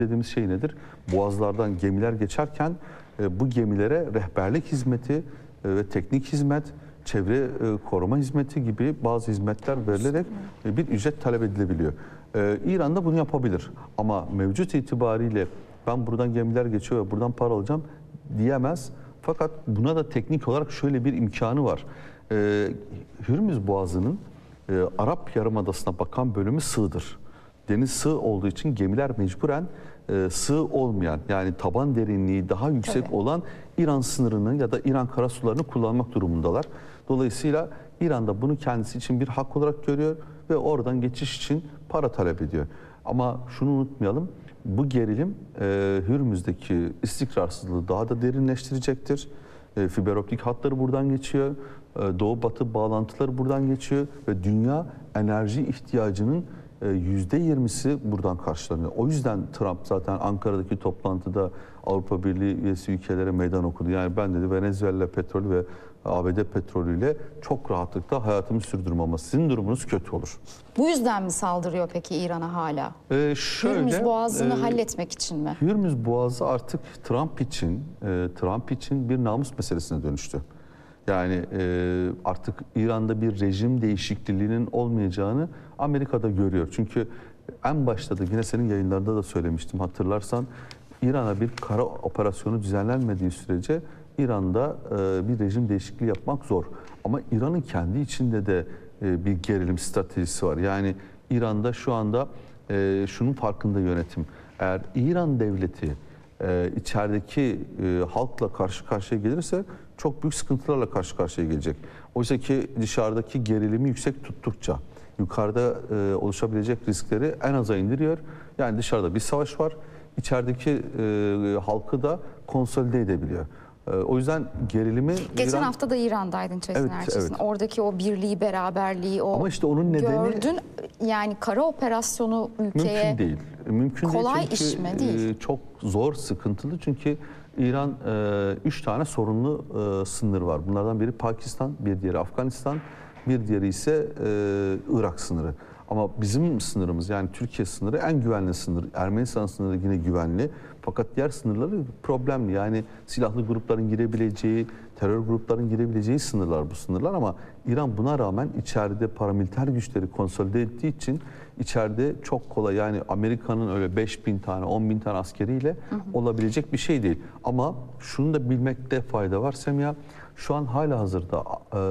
dediğimiz şey nedir? Boğazlardan gemiler geçerken bu gemilere rehberlik hizmeti ve teknik hizmet, çevre koruma hizmeti gibi bazı hizmetler verilerek bir ücret talep edilebiliyor. İran da bunu yapabilir ama mevcut itibariyle ben buradan gemiler geçiyor ve buradan para alacağım diyemez. Fakat buna da teknik olarak şöyle bir imkanı var. Hürmüz Boğazı'nın Arap Yarımadası'na bakan bölümü sığdır. Deniz sığ olduğu için gemiler mecburen sığ olmayan, yani taban derinliği daha yüksek olan İran sınırını ya da İran karasularını kullanmak durumundalar. Dolayısıyla İran da bunu kendisi için bir hak olarak görüyor ve oradan geçiş için para talep ediyor. Ama şunu unutmayalım, bu gerilim Hürmüz'deki istikrarsızlığı daha da derinleştirecektir. Fiber optik hatları buradan geçiyor, doğu-batı bağlantıları buradan geçiyor ve dünya enerji ihtiyacının %20'si buradan karşılanıyor. O yüzden Trump zaten Ankara'daki toplantıda Avrupa Birliği üyesi ülkelere meydan okudu. Yani ben dedi Venezuela petrolü ve ABD petrolüyle çok rahatlıkla hayatımı sürdürürüm ama sizin durumunuz kötü olur. Bu yüzden mi saldırıyor peki İran'a hala? Hürmüz Boğazı'nı halletmek için mi? Hürmüz Boğazı artık Trump için bir namus meselesine dönüştü. Yani artık İran'da bir rejim değişikliğinin olmayacağını Amerika'da görüyor. Çünkü en başta da yine senin yayınlarında da söylemiştim, hatırlarsan İran'a bir kara operasyonu düzenlenmediği sürece İran'da bir rejim değişikliği yapmak zor. Ama İran'ın kendi içinde de bir gerilim stratejisi var. Yani İran'da şu anda şunun farkında yönetim. Eğer İran devleti içerideki halkla karşı karşıya gelirse çok büyük sıkıntılarla karşı karşıya gelecek. Oysa ki dışarıdaki gerilimi yüksek tuttukça yukarıda oluşabilecek riskleri en aza indiriyor. Yani dışarıda bir savaş var, içerideki halkı da konsolide edebiliyor. O yüzden gerilimi... Geçen hafta da İran'daydın Çetin Erçetin. Evet. Oradaki o birliği, beraberliği, o... Ama işte onun nedeni... Gördün, yani kara operasyonu ülkeye... Mümkün değil. Mümkün kolay değil çünkü iş mi? Değil. Çok zor, sıkıntılı. Çünkü İran 3 tane sorunlu sınır var. Bunlardan biri Pakistan, bir diğeri Afganistan, bir diğeri ise Irak sınırı. Ama bizim sınırımız, yani Türkiye sınırı en güvenli sınır. Ermenistan sınırı yine güvenli. Fakat diğer sınırları problemli. Yani silahlı grupların girebileceği, terör grupların girebileceği sınırlar bu sınırlar. Ama İran buna rağmen içeride paramiliter güçleri konsolide ettiği için içeride çok kolay, yani Amerika'nın öyle 5.000 tane, 10.000 tane askeriyle olabilecek bir şey değil. Ama şunu da bilmekte fayda var Semiha. Şu an halihazırda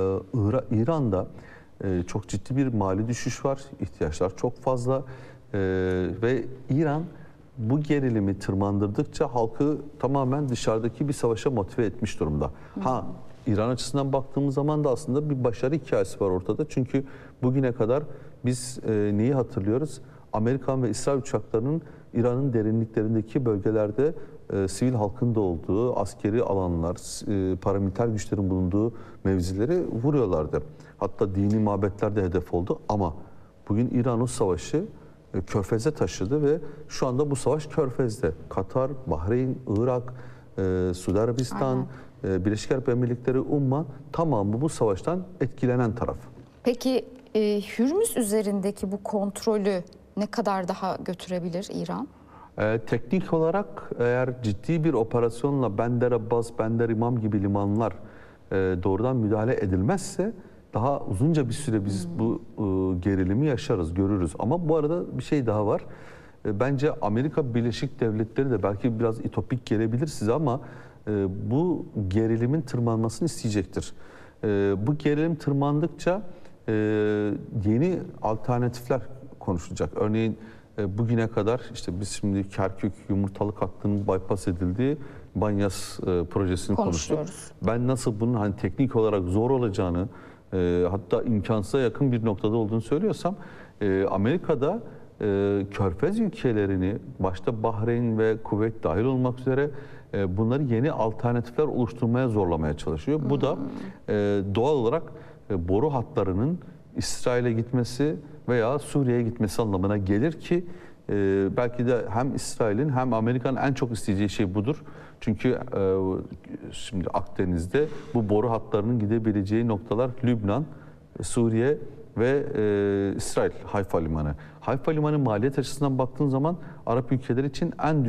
İran'da çok ciddi bir mali düşüş var. İhtiyaçlar çok fazla ve İran bu gerilimi tırmandırdıkça halkı tamamen dışarıdaki bir savaşa motive etmiş durumda. İran açısından baktığımız zaman da aslında bir başarı hikayesi var ortada. Çünkü bugüne kadar biz neyi hatırlıyoruz? Amerikan ve İsrail uçaklarının İran'ın derinliklerindeki bölgelerde sivil halkın da olduğu, askeri alanlar, paramiliter güçlerin bulunduğu mevzileri vuruyorlardı. Hatta dini mabetler de hedef oldu ama bugün İran o savaşı Körfez'e taşıdı ve şu anda bu savaş Körfez'de. Katar, Bahreyn, Irak, Suudi Arabistan, Birleşik Arap Emirlikleri, Umman tamamı bu savaştan etkilenen taraf. Peki Hürmüz üzerindeki bu kontrolü ne kadar daha götürebilir İran? Teknik olarak eğer ciddi bir operasyonla Bender Abbas, Bender İmam gibi limanlar doğrudan müdahale edilmezse daha uzunca bir süre biz bu gerilimi yaşarız, görürüz. Ama bu arada bir şey daha var. Bence Amerika Birleşik Devletleri de belki biraz ütopik gelebilir size ama bu gerilimin tırmanmasını isteyecektir. Bu gerilim tırmandıkça yeni alternatifler konuşulacak. Örneğin bugüne kadar işte biz şimdi Kerkük yumurtalık hattının bypass edildiği Banyas projesini konuştuk. Ben nasıl bunun hani teknik olarak zor olacağını, hatta imkansıza yakın bir noktada olduğunu söylüyorsam, Amerika'da Körfez ülkelerini, başta Bahreyn ve Kuveyt dahil olmak üzere bunları yeni alternatifler oluşturmaya zorlamaya çalışıyor. Bu da doğal olarak boru hatlarının İsrail'e gitmesi veya Suriye'ye gitmesi anlamına gelir ki belki de hem İsrail'in hem Amerika'nın en çok isteyeceği şey budur. Çünkü şimdi Akdeniz'de bu boru hatlarının gidebileceği noktalar Lübnan, Suriye ve İsrail Hayfa Limanı. Hayfa Limanı maliyet açısından baktığın zaman Arap ülkeleri için en